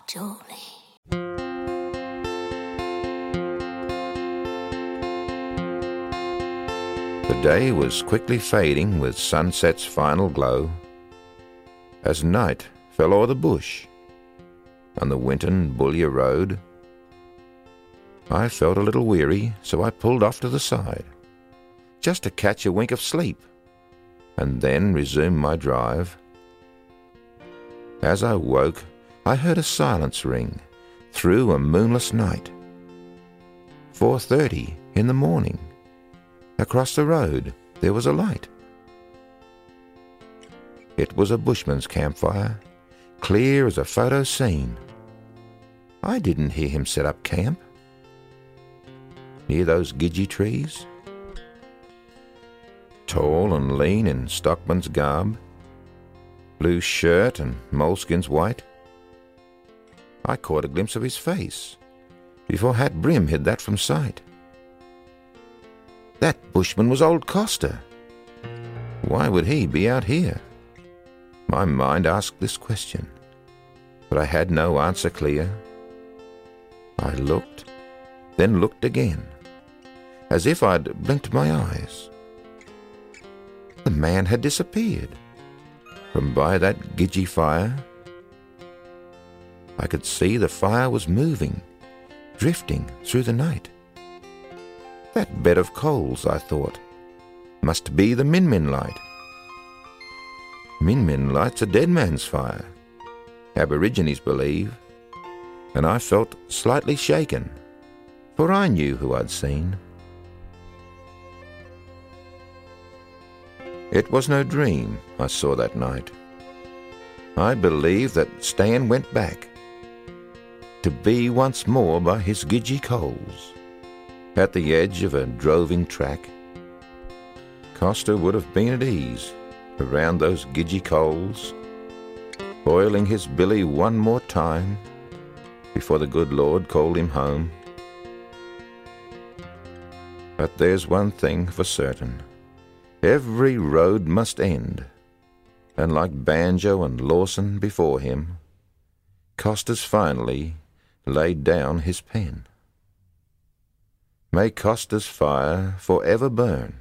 Julie. The day was quickly fading with sunset's final glow, as night fell o'er the bush on the Winton Boulia road. I felt a little weary, so I pulled off to the side, just to catch a wink of sleep, and then resumed my drive. As I woke, I heard a silence ring through a moonless night. 4:30 in the morning. Across the road there was a light. It was a bushman's campfire, clear as a photo scene. I didn't hear him set up camp near those gidgee trees. Tall and lean in stockman's garb, blue shirt and moleskins white. I caught a glimpse of his face before hat brim hid that from sight. That bushman was old Coster. Why would he be out here? My mind asked this question, but I had no answer clear. I looked, then looked again, as if I'd blinked my eyes. The man had disappeared from by that gidgee fire. I could see the fire was moving, drifting through the night. That bed of coals, I thought, must be the Min Min light. Min Min light's a dead man's fire, Aborigines believe, and I felt slightly shaken, for I knew who I'd seen. It was no dream I saw that night. I believe that Stan went back to be once more by his gidgee coals, at the edge of a droving track. Coster would have been at ease around those gidgee coals, boiling his billy one more time before the good Lord called him home. But there's one thing for certain. Every road must end, and like Banjo and Lawson before him, Coster's finally laid down his pen. May Coster's fire forever burn